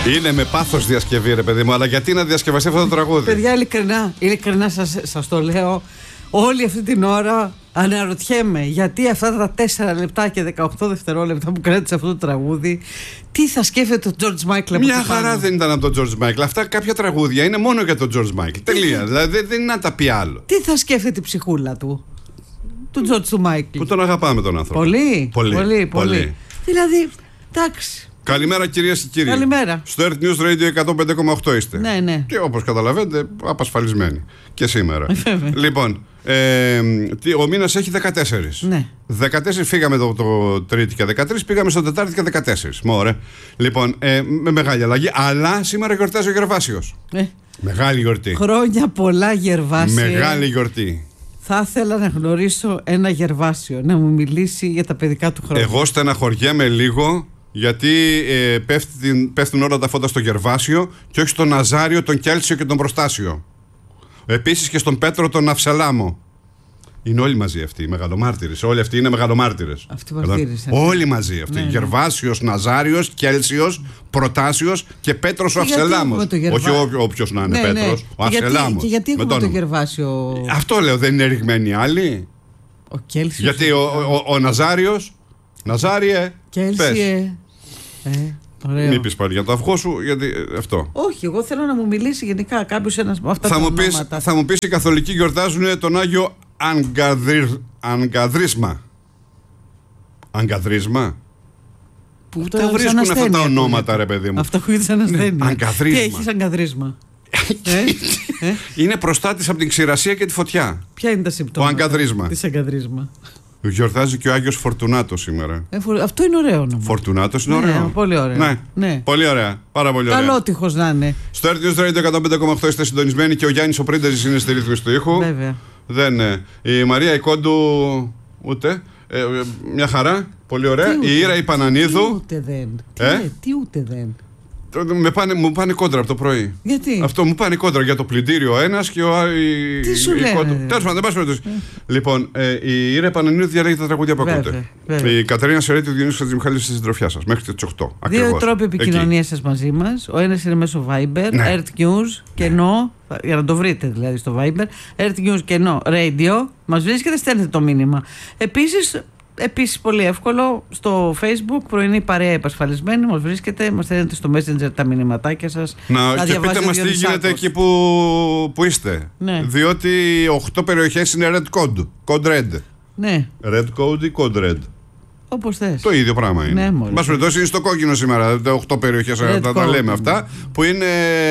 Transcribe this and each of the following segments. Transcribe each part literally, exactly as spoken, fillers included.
Είναι με πάθος διασκευή, ρε παιδί μου, αλλά γιατί να διασκευαστεί αυτό το τραγούδι? Παιδιά, ειλικρινά, ειλικρινά σας, σας το λέω. Όλη αυτή την ώρα αναρωτιέμαι γιατί αυτά τα τέσσερα λεπτά και δεκαοκτώ δευτερόλεπτα που κράτησε αυτό το τραγούδι, τι θα σκέφτεται ο George Michael. Μια χαρά δεν ήταν από τον George Michael. Αυτά κάποια τραγούδια είναι μόνο για τον George Michael. Τελεία. Δηλαδή δεν είναι να τα πει άλλο. Τι θα σκέφτεται η ψυχούλα του, του George του Michael. Που τον αγαπάμε τον άνθρωπο. Πολύ, πολύ, πολύ, πολύ. Δηλαδή, εντάξει. Καλημέρα κυρίες και κύριοι. Καλημέρα. Στο Earth News Radio εκατόν πέντε κόμμα οκτώ είστε. Ναι, ναι. Και όπως καταλαβαίνετε, απασφαλισμένοι. Και σήμερα. Λοιπόν, ε, ο μήνας έχει δεκατέσσερις. Ναι. δεκατέσσερις φύγαμε το, το Τρίτη και δεκατρείς, πήγαμε στο Τετάρτη και δεκατέσσερις. Μωρέ. Λοιπόν, ε, με μεγάλη αλλαγή. Αλλά σήμερα γιορτάζει ο Γερβάσιος. Ε. Μεγάλη γιορτή. Χρόνια πολλά, Γερβάσιο. Μεγάλη γιορτή. Θα ήθελα να γνωρίσω ένα Γερβάσιο να μου μιλήσει για τα παιδικά του χρόνια. Εγώ στεναχωριέμαι λίγο. Γιατί ε, πέφτουν, πέφτουν όλα τα φώτα στο Γερβάσιο και όχι στον Ναζάριο, τον Κέλσιο και τον Προστάσιο. Επίσης και στον Πέτρο τον Αυσελάμο. Είναι όλοι μαζί αυτοί οι μεγαλομάρτυρες. Όλοι αυτοί είναι μεγαλομάρτυρες. Αυτοί μαρτύρες. Όλοι μαζί αυτοί. Ναι, ναι. Γερβάσιος, Ναζάριος, Κέλσιος, Προτάσιος και Πέτρος ο Αυσελάμος. Όχι όποιος να είναι, ναι, Πέτρος. Ναι. Ο Αυσελάμος. Και γιατί έχουμε το Γερβάσιο. Αυτό λέω, δεν είναι ρηγμένοι άλλοι. Ο Κέλσιος. Γιατί ο, ο, ο, ο Ναζάριος. Ναζάριε. Κέλσιε. Ε, Μην πεις πάλι για το αυγό σου, γιατί αυτό. Όχι, εγώ θέλω να μου μιλήσει γενικά κάποιος ένας με αυτά θα τα μου πεις, ονόματα. Θα μου πεις οι καθολικοί γιορτάζουν τον Άγιο Αγκαδρι... Αγκαδρίσμα. Αγκαδρίσμα. Πού αυτό τα βρίσκουν αυτά τα ονόματα, που... ρε παιδί μου? Αυτό ακούγεται σαν ασθένεια. Ναι, αγκαδρίσμα. Τι έχεις αγκαδρίσμα? ε? ε? Είναι προστάτης από την ξηρασία και τη φωτιά. Ποια είναι τα συμπτώματα? Ο αγκαδρίσμα. Τι αγκαδρίσμα? Γιορτάζει και ο Άγιος Φορτουνάτος σήμερα. Ε, φο... Αυτό είναι ωραίο όνομα. Φορτουνάτος είναι ωραίο. Ναι, πολύ ωραίο. Ναι. Ναι. Πολύ ωραία. Πάρα πολύ ωραία. Καλό τείχος να είναι. Στο Earth News Radio εκατόν πέντε κόμμα οκτώ είστε συντονισμένοι και ο Γιάννης ο Πρίντεζης είναι στη ρύθμιση του ήχου. Βέβαια. Δεν είναι. Η Μαρία η Κόντου ούτε. Ε, μια χαρά. Πολύ ωραία. Τι η Ήρα η Πανανίδου. Τι ούτε δεν. Ε? Τι, τι ούτε δεν. Με πάνε, μου πάνε κόντρα από το πρωί. Γιατί? Αυτό μου πάνε κόντρα για το πλυντήριο ο ένας και ο η, Τι σου λένε? Τέλος πάντων, δεν πας περίπτωση. Λοιπόν, ε, η Ήρα Πανανίδου διαλέγει τα τραγούδια που ακούτε. Η Κατερίνα Σερέτη, ο Διονύσης Χατζημιχάλης στη συντροφιά σας μέχρι και τις οκτώ. Δύο τρόποι επικοινωνίας σας μαζί μας. Ο ένας είναι μέσω Viber, ναι. Earth News, κενό, για να το βρείτε δηλαδή στο Viber, Earth News κενό Radio. Μας βρίσκεται, στέλνετε το μήνυμα. Επίσης, Επίσης πολύ εύκολο στο Facebook, πρωινή παρέα επασφαλισμένη, μας βρίσκεται, μας στέλνετε στο Messenger τα μηνυματάκια σας. Να, να και πείτε μας τι γίνεται εκεί που, που είστε. Ναι. Διότι οκτώ περιοχές είναι Red Code, Code Red. Ναι. Red Code ή Code Red. Όπως θες. Το ίδιο πράγμα είναι. Ναι, μόλις. Μας περιπτώσει είναι στο κόκκινο σήμερα. Τα οκτώ περιοχές θα τα λέμε αυτά. Που είναι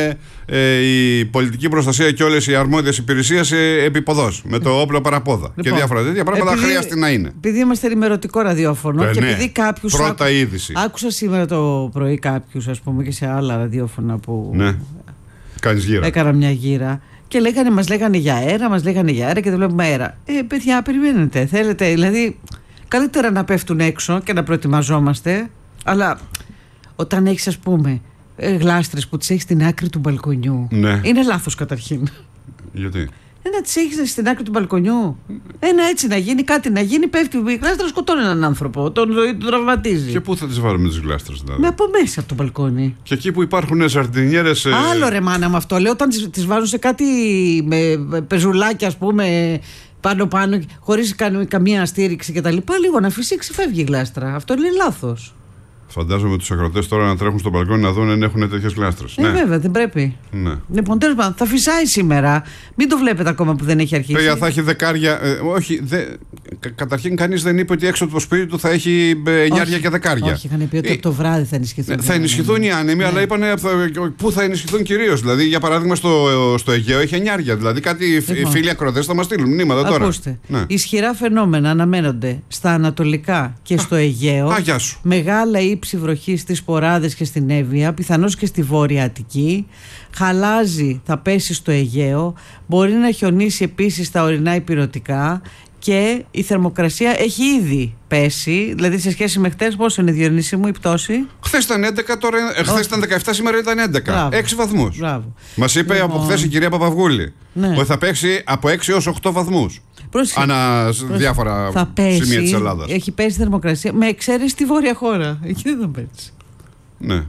ε, η πολιτική προστασία και όλες οι αρμόδιες υπηρεσίες ε, επίποδος. Με το όπλο παραπόδα. Λοιπόν, και διάφορα τέτοια πράγματα επειδή, χρειάζεται να είναι. Επειδή είμαστε ενημερωτικό ραδιόφωνο ε, και ναι. επειδή κάποιους. Πρώτα άκου, είδηση. Άκουσα σήμερα το πρωί κάποιους, ας πούμε, και σε άλλα ραδιόφωνα που. Ναι. Κάνεις γύρα. Έκανα μια γύρα. Και λέγανε, μας λέγανε για αέρα, μας λέγανε για αέρα και δεν βλέπουμε αέρα. Ε, παιδιά, περιμένετε. Θέλετε, δηλαδή. Καλύτερα να πέφτουν έξω και να προετοιμαζόμαστε, αλλά όταν έχεις, ας πούμε, γλάστρες που τις έχεις στην άκρη του μπαλκονιού, ναι. είναι λάθος καταρχήν. Γιατί? Ένα τις έχεις στην άκρη του μπαλκονιού. Ένα έτσι να γίνει, κάτι να γίνει, πέφτει η γλάστρα, σκοτώνει έναν άνθρωπο, τον, τον τραυματίζει. Και πού θα τις βάλουμε τις γλάστρες, δηλαδή? Με από μέσα από το μπαλκόνι. Και εκεί που υπάρχουν ζαρτινιέρες. Άλλο ρε μάνα με αυτό. Λέω όταν τις, τις βάζουν σε κάτι με πεζουλάκια, ας πούμε. Πάνω-πάνω, χωρίς καμία στήριξη κτλ. Λίγο να φυσήξει, φεύγει η γλάστρα. Αυτό είναι λάθος. Φαντάζομαι τους ακροτές τώρα να τρέχουν στο μπαλκόνι να δουν αν έχουν τέτοιες γλάστρες. Ε, ναι. Βέβαια, δεν πρέπει. Ναι. Λοιπόν, τέλος πάντων, θα φυσάει σήμερα. Μην το βλέπετε ακόμα που δεν έχει αρχίσει. Παιδιά, θα έχει δεκάρια. Ε, όχι, δε, κα, καταρχήν κανείς δεν είπε ότι έξω από το σπίτι του θα έχει εννιάρια και δεκάρια. Όχι, είχαν πει ότι ε, από το βράδυ θα ενισχυθούν. Θα ενισχυθούν οι άνεμοι, ναι. Αλλά είπανε πού θα ενισχυθούν κυρίως. Δηλαδή, για παράδειγμα, στο, στο Αιγαίο έχει εννιάρια. Δηλαδή, κάτι λοιπόν, φίλοι ακροτές θα μας στείλουν μηνύματα τώρα. Ακούστε. Ναι. Ισχυρά φαινόμενα αναμένονται στα ανατολικά και στο Αιγαίο. Α, γεια σου. Μεγάλα ύψη βροχή στις Ποράδες και στην Εύβοια, πιθανώς και στη Βόρεια Αττική. Χαλάζι θα πέσει στο Αιγαίο. Μπορεί να χιονίσει επίσης στα ορεινά ηπειρωτικά. Και η θερμοκρασία έχει ήδη πέσει. Δηλαδή σε σχέση με χτες, πόσο είναι, Διονύση μου, η πτώση? Χθες ήταν έντεκα, τώρα, ε, χθες ήταν δεκαεπτά, σήμερα ήταν έντεκα. έξι βαθμούς. Μας είπε λοιπόν, από χθες η κυρία Παπαυγούλη, ναι, ότι θα παίξει από έξι έως οκτώ βαθμούς. Πρόσεχε. Ανά διάφορα θα πέσει, σημεία της Ελλάδας. Έχει πέσει θερμοκρασία με εξαίρεση στη βόρεια χώρα. Εκεί δεν θα πέσει. Ναι.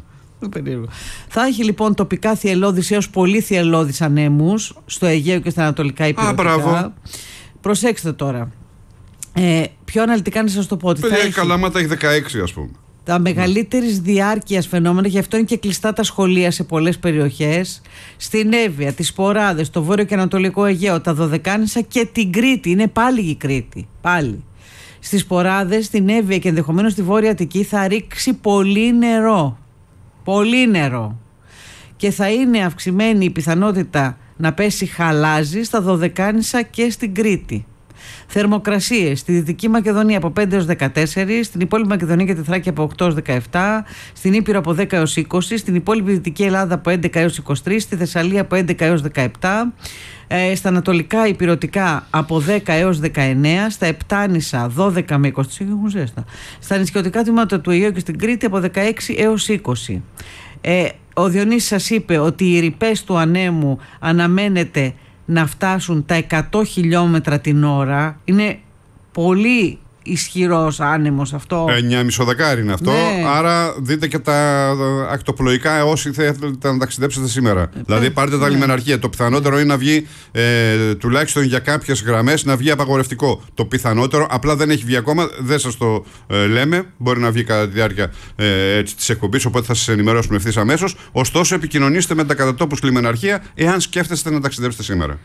Θα έχει λοιπόν τοπικά θυελλώδεις έως πολύ θυελλώδεις ανέμους στο Αιγαίο και στα Ανατολικά Ηπειρωτικά. Προσέξτε τώρα. Ε, πιο αναλυτικά να σας το πω. Παιδιά, η Καλαμάτα έχει δεκαέξι, ας πούμε. Τα μεγαλύτερης διάρκειας φαινόμενα, γι' αυτό είναι και κλειστά τα σχολεία σε πολλές περιοχές. Στην Εύβοια, τις Σποράδες, το Βόρειο και Ανατολικό Αιγαίο, τα Δωδεκάνησα και την Κρήτη. Είναι πάλι η Κρήτη. Πάλι. Στις Σποράδες, στην Εύβοια και ενδεχομένως στη Βόρεια Αττική θα ρίξει πολύ νερό. Πολύ νερό. Και θα είναι αυξημένη η πιθανότητα να πέσει χαλάζι στα Δωδεκάνησα και στην Κρήτη. Θερμοκρασίες στη Δυτική Μακεδονία από πέντε έως δεκατέσσερα, στην υπόλοιπη Μακεδονία και τη Θράκη από οκτώ έως δεκαεπτά, στην Ήπειρο από δέκα έως είκοσι, στην υπόλοιπη Δυτική Ελλάδα από έντεκα έως είκοσι τρία, στη Θεσσαλία από έντεκα έως δεκαεπτά, ε, στα Ανατολικά Ηπειρωτικά από δέκα έως δεκαεννέα, στα Επτάνησα δώδεκα με είκοσι τρία, στα νησιωτικά τμήματα του Αιγαίου και στην Κρήτη από δεκαέξι έως είκοσι. Ε, ο Διονύσης σας είπε ότι οι ρηπές του ανέμου αναμένεται να φτάσουν τα εκατό χιλιόμετρα την ώρα. Είναι πολύ ισχυρός άνεμος αυτό. εννιά κόμμα πέντε δεκάρι είναι αυτό. Ναι. Άρα δείτε και τα ακτοπλοϊκά όσοι θέλετε να ταξιδέψετε σήμερα. Ε, δηλαδή πάρτε ναι. τα λιμεναρχεία. Το πιθανότερο είναι να βγει ε, τουλάχιστον για κάποιες γραμμές να βγει απαγορευτικό. Το πιθανότερο, απλά δεν έχει βγει ακόμα, δεν σας το ε, λέμε. Μπορεί να βγει κατά τη διάρκεια ε, της εκπομπής, οπότε θα σας ενημερώσουμε ευθύς αμέσως. Ωστόσο, επικοινωνήστε με τα κατατόπους λιμεναρχεία εάν σκέφτεστε να ταξιδέψετε σήμερα.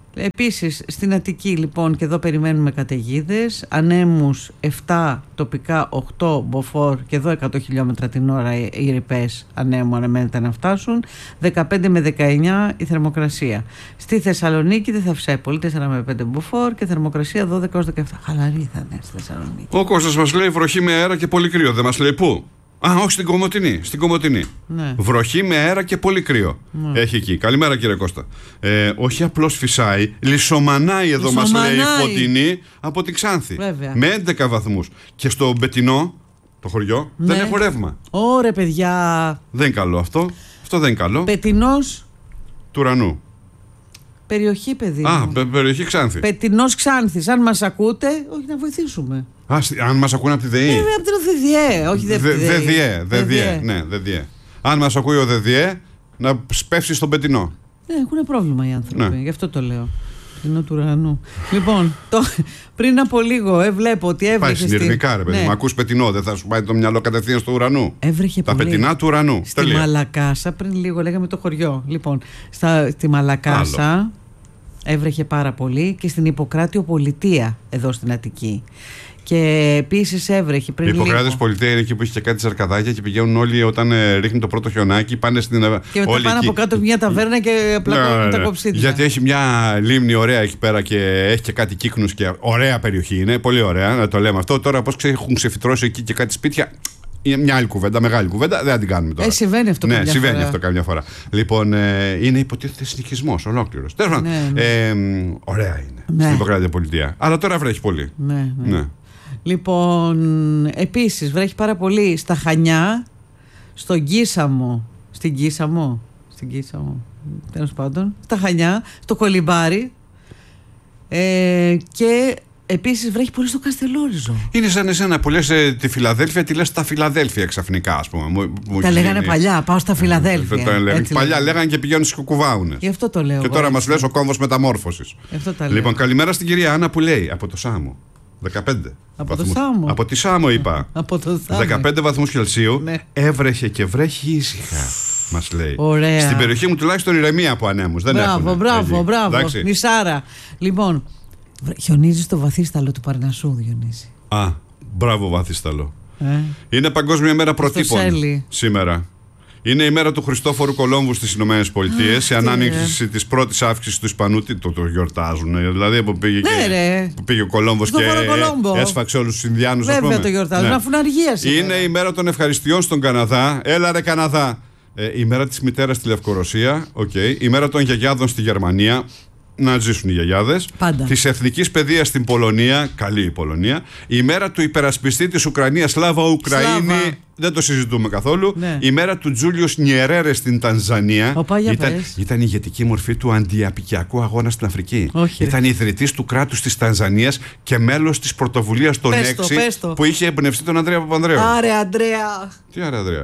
Επίσης στην Αττική λοιπόν, και εδώ περιμένουμε καταιγίδες, ανέμους επτά τοπικά, οκτώ μποφόρ και εδώ εκατό χιλιόμετρα την ώρα οι ρηπές ανέμου αναμένεται να φτάσουν, δεκαπέντε με δεκαεννέα η θερμοκρασία. Στη Θεσσαλονίκη δεν θα φυσάει πολύ, τέσσερα με πέντε μποφόρ και θερμοκρασία δώδεκα έως δεκαεπτά. Χαλαρή θα είναι στη Θεσσαλονίκη. Ο Κώστας μας λέει βροχή με αέρα και πολύ κρύο, δεν μας λέει πού. Α, όχι, στην Κομοτηνή. Στην Κομοτηνή. Ναι. Βροχή με αέρα και πολύ κρύο. Ναι. Έχει εκεί. Καλημέρα, κύριε Κώστα. Ε, όχι απλώς φυσάει, λισομανάει εδώ, μας λέει η Φωτεινή από την Ξάνθη. Βέβαια. Με έντεκα βαθμούς. Και στο Μπετινό, το χωριό, ναι. δεν έχω ρεύμα. Ωρε, παιδιά. Δεν είναι καλό αυτό. Αυτό δεν είναι καλό. Πετινός του ουρανού. Περιοχή, παιδί. Α, πε, περιοχή Ξάνθη. Πετινός Ξάνθης. Αν μας ακούτε, όχι να βοηθήσουμε. Α, αν μας ακούνε από τη ΔΕΗ. Ε, από την ΔΕΔΙΕ, όχι ΔΕΔΙΕ. ΔΕΔΙΕ, ναι, ΔΕΔΙΕ. Αν μας ακούει ο ΔΕΔΙΕ, να σπεύσει στον Πετινό. Ναι, έχουν πρόβλημα οι άνθρωποι, ναι. Γι' αυτό το λέω. Πετινό του ουρανού. Λοιπόν, το, πριν από λίγο ε, βλέπω ότι έβρεχε. Πάει συνειρμικά, στη... ρε παιδί μου. Ναι. Ακούς Πετινό, δεν θα σου πάει το μυαλό κατευθείαν στο ουρανού. Έβρεχε τα πολύ. Πετινά του ουρανού. Στη Τελεία. Μαλακάσα, πριν λίγο λέγαμε το χωριό. Λοιπόν, στα, στη Μαλακάσα. Άλλο. Έβρεχε πάρα πολύ και στην Ιπποκράτιο Πολιτεία εδώ στην Αττική. Και επίσης έβρεχε πριν. Η Ιπποκράτιος Πολιτεία είναι εκεί που έχει και κάτι ζαρκαδάκια και πηγαίνουν όλοι όταν ε, ρίχνει το πρώτο χιονάκι. Πάνε στην. Και μετά πάνε από κάτω μια ταβέρνα και πλακώνουν ναι, τα κοψίδια. Γιατί έχει μια λίμνη ωραία εκεί πέρα και έχει και κάτι κύκνους και ωραία περιοχή είναι. Πολύ ωραία να το λέμε αυτό. Τώρα πώς έχουν ξεφυτρώσει εκεί και κάτι σπίτια. Είναι μια άλλη κουβέντα, μεγάλη κουβέντα, δεν την κάνουμε τώρα. Ε, συμβαίνει αυτό, ναι, καμιά συμβαίνει φορά. αυτό καμιά φορά. Λοιπόν, ε, είναι υποτίθεται συνοικισμός ολόκληρος. Τέλος πάντων. Ναι, ναι. ε, ωραία είναι ναι. στην Ιπποκράτεια Πολιτεία. Αλλά τώρα βρέχει πολύ. Ναι, ναι. ναι. Λοιπόν, επίσης βρέχει πάρα πολύ στα Χανιά, στον Κίσαμο. Στην Κίσαμο. Στην Κίσαμο. Τέλος πάντων. Στα Χανιά, στο Κολυμπάρι. Ε, και. Επίσης βρέχει πολύ στο Καστελόριζο. Είναι σαν εσένα που λες ε, τη Φιλαδέλφια, τη λες στα Φιλαδέλφια ξαφνικά, ας πούμε. Μου, μου τα λέγανε γίνει... παλιά, πάω στα Φιλαδέλφια. Ε, λέγανε. Παλιά λέγανε. λέγανε και πηγαίνουν στις κουκουβάουνες. Γι' αυτό το λέω. Και τώρα μας λες ο κόμβος μεταμόρφωσης. Αυτό τα λέω. Λοιπόν, καλημέρα στην κυρία Άννα που λέει από το Σάμο. δεκαπέντε. Από βαθμούς. το Σάμο. Από τη Σάμο είπα. Από το Σάμο. δεκαπέντε βαθμούς Κελσίου. Ναι. Έβρεχε και βρέχει ήσυχα. Μας λέει. Ωραία. Στην περιοχή μου τουλάχιστον ηρεμία από ανέμους. Μπράβο, μπράβο, μπράβο. Νησάρα. Λοιπόν. Χιονίζει στο βαθύσταλο του Παρνασσού, Διονύση. Α, μπράβο βαθύσταλο. Ε. Είναι Παγκόσμια Μέρα Προτύπων σήμερα. Είναι η μέρα του Χριστόφορου Κολόμβου στις Ηνωμένες Πολιτείες. Η ανάνοιξη της πρώτης αύξησης του Ισπανού. Τι το, το γιορτάζουν. Δηλαδή που πήγε, ναι, και, που πήγε ο Κολόμβος και ε, έσφαξε όλους τους Ινδιάνους. Βέβαια το γιορτάζουν. Ναι. Αφού είναι αργία σήμερα. Είναι η μέρα των ευχαριστειών στον Καναδά. Έλα ρε Καναδά. Ε, η μέρα της μητέρας στη Λευκορωσία. Okay. Η μέρα των γιαγιάδων στη Γερμανία. Να ζήσουν οι γιαγιάδες. Της εθνικής παιδείας στην Πολωνία. Καλή η Πολωνία. Η μέρα του υπερασπιστή της Ουκρανίας. Σλάβα Ουκραΐνη. Δεν το συζητούμε καθόλου. Ναι. Η μέρα του Τζούλιος Νιερέρε στην Τανζανία. Οπα, ήταν, ήταν η ηγετική μορφή του αντιαπικιακού αγώνα στην Αφρική. Όχι, ήταν ιδρυτής του κράτους της Τανζανίας και μέλος της πρωτοβουλίας των έξι που είχε εμπνευστεί τον Ανδρέα Παπανδρέου. Άρε Ανδρέα. Τι άρε Ανδρέα.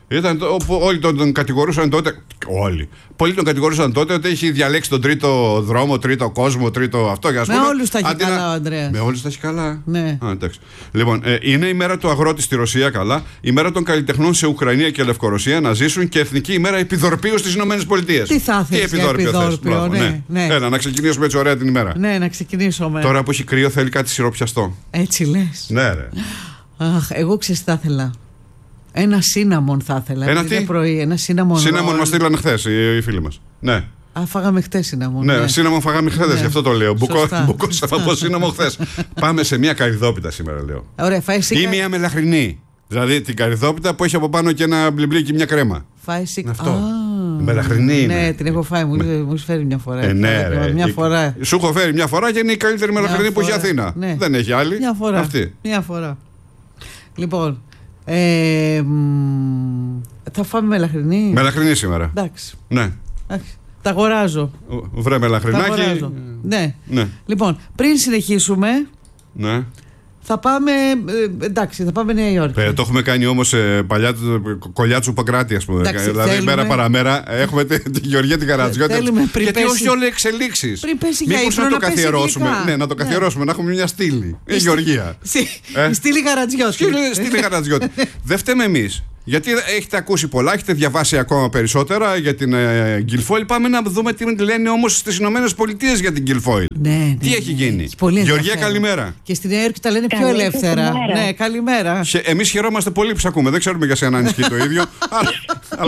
Ήταν το, όλοι τον, τον κατηγορούσαν τότε. Όλοι. Πολλοί τον κατηγορούσαν τότε ότι έχει διαλέξει τον τρίτο δρόμο, τρίτο κόσμο, τρίτο αυτό. Και ας με πούμε, όλους τα έχει αντίνα... καλά ο Ανδρέας. Με όλους τα έχει καλά. Ναι. Α, λοιπόν, ε, είναι η μέρα του αγρότη στη Ρωσία, καλά. Η μέρα των καλλιτεχνών σε Ουκρανία και Λευκορωσία να ζήσουν και εθνική ημέρα επιδορπίου στις ΗΠΑ. Τι θα ήθελες για επιδόρπιο, ναι, ναι, ναι. Έλα, να ξεκινήσουμε έτσι ωραία την ημέρα. Ναι, να ξεκινήσουμε. Τώρα που έχει κρύο θέλει κάτι σιροπιαστό. Έτσι λες. Ναι, ρε. Αχ, εγώ ξέρεις τι θα ήθελα. Ένα σίναμον θα ήθελα. Ένα τι? Πρωί, ένα σίναμον. Σίναμον μας στείλανε χθες οι, οι φίλοι μας. Ναι. Α, φάγαμε χτες σίναμον. Ναι, ναι. σίναμον φάγαμε χθες, Ναι. γι' αυτό το λέω. Σωστά. Μπουκώσαμε από σίναμον χθες. Πάμε σε μια καρυδόπιτα σήμερα, λέω. Ωραία, φάει εσύ. Ή μια μελαχρινή. Δηλαδή την καρυδόπιτα που έχει από πάνω και ένα μπλιμπλί και μια κρέμα. Φάει εσύ. Είναι αυτό. Μελαχρινή είναι. Ναι, την έχω φάει. Μου έχει φέρει μια φορά. Ε, ναι, ρε. Μια φορά. Σου έχω φέρει μια φορά και είναι η καλύτερη μελαχρινή που έχει η Αθήνα. Ναι. Δεν έχει άλλη. Μια φορά. Αυτή. Μια φορά. Λοιπόν. Ε, μ, θα φάμε μελαχρινή. Μελαχρινή σήμερα. Εντάξει. Ναι. Εντάξει. Τα αγοράζω. Βρε Τα μελαχρινάκι. αγοράζω. Ναι. Ναι. Λοιπόν, πριν συνεχίσουμε, Ναι. θα πάμε. Ε, εντάξει, θα πάμε Νέα Υόρκη. Ε, το έχουμε κάνει όμως ε, παλιά του κολλιάτσου Παγκράτη, ας πούμε. Εντάξει, δηλαδή, θέλουμε... μέρα παραμέρα έχουμε τη, τη Γεωργία την Καρατζιώτη. Γιατί πέσει... όχι όλες εξελίξεις. Πριν πέσει για Μήπως ύπνο, να το να πέσει καθιερώσουμε. γλυκά. Ναι, να το καθιερώσουμε, ναι. Να έχουμε μια στήλη. Η Γεωργία. Ε? Η στήλη Καρατζιώτη. Στήλη Καρατζιώτη. Δεν φταίμε εμείς. Γιατί έχετε ακούσει πολλά, έχετε διαβάσει ακόμα περισσότερα για την ε, Guilfoyle. Πάμε να δούμε τι λένε όμως στις Ηνωμένες Πολιτείες για την Guilfoyle. Ναι, ναι, τι έχει γίνει. Έχει πολύ Γεωργία, καλημέρα. Και στη Νέα Υόρκη τα λένε πιο ελεύθερα. Ναι, καλημέρα. Εμείς χαιρόμαστε πολύ που σ' ακούμε. Δεν ξέρουμε για σένα αν ισχύει το ίδιο.